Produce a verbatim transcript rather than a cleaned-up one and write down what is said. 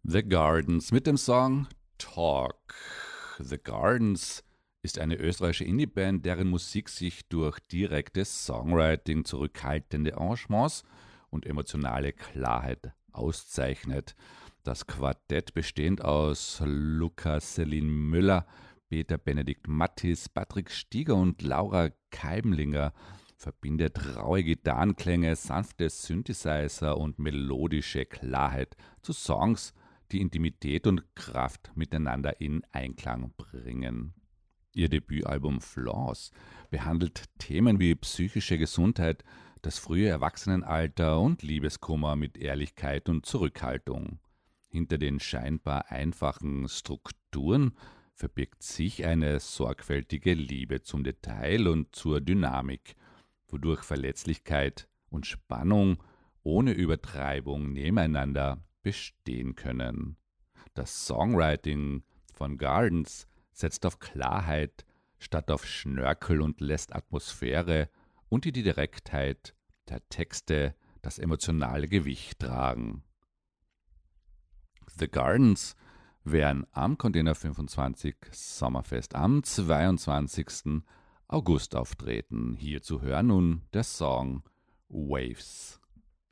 The Gardens mit dem Song Talk. The Gardens ist eine österreichische Indieband, deren Musik sich durch direktes Songwriting, zurückhaltende Arrangements und emotionale Klarheit auszeichnet. Das Quartett, bestehend aus Lukas Selin Müller, Peter Benedikt Mattis, Patrick Stieger und Laura Keimlinger, verbindet raue Gitarrenklänge, sanfte Synthesizer und melodische Klarheit zu Songs, die Intimität und Kraft miteinander in Einklang bringen. Ihr Debütalbum Flaws behandelt Themen wie psychische Gesundheit, das frühe Erwachsenenalter und Liebeskummer mit Ehrlichkeit und Zurückhaltung. Hinter den scheinbar einfachen Strukturen verbirgt sich eine sorgfältige Liebe zum Detail und zur Dynamik, wodurch Verletzlichkeit und Spannung ohne Übertreibung nebeneinander bestehen können. Das Songwriting von Gardens setzt auf Klarheit statt auf Schnörkel und lässt Atmosphäre und die Direktheit der Texte das emotionale Gewicht tragen. The Gardens werden am Container fünfundzwanzig Sommerfest am zweiundzwanzigsten August auftreten. Hier zu hören nun der Song Waves.